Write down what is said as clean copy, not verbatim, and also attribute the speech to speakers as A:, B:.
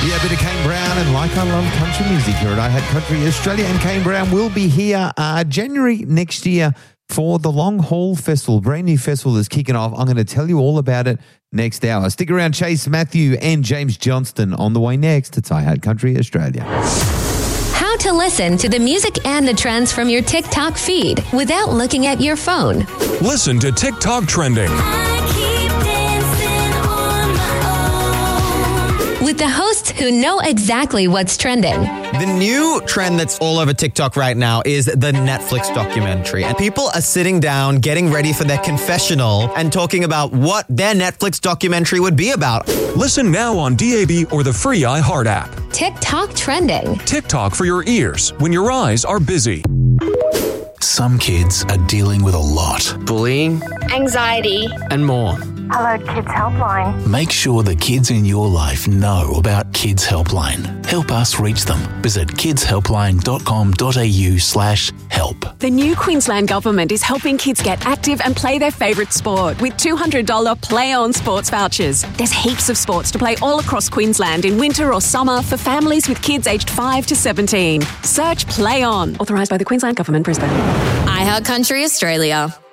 A: Yeah, a bit of Kane Brown, and like I love country music here at I Had Country Australia, and Kane Brown will be here January next year for the Long Haul Festival, brand new festival that's kicking off. I'm going to tell you all about it next hour. Stick around, Chase Matthew and James Johnston on the way next. It's I Had Country Australia.
B: How to listen to the music and the trends from your TikTok feed without looking at your phone.
C: Listen to TikTok Trending.
B: With the hosts who know exactly what's trending.
D: The new trend that's all over TikTok right now is the Netflix documentary. And people are sitting down, getting ready for their confessional and talking about what their Netflix documentary would be about.
C: Listen now on DAB or the free iHeart app.
B: TikTok Trending.
C: TikTok for your ears when your eyes are busy.
E: Some kids are dealing with a lot.
F: Bullying,
G: anxiety,
F: and more.
G: Hello Kids Helpline.
E: Make sure the kids in your life know about Kids Helpline. Help us reach them. Visit kidshelpline.com.au/help.
H: The new Queensland Government is helping kids get active and play their favourite sport with $200 Play On sports vouchers. There's heaps of sports to play all across Queensland in winter or summer for families with kids aged 5 to 17. Search Play On. Authorised by the Queensland Government, Brisbane.
I: I Heart Country Australia.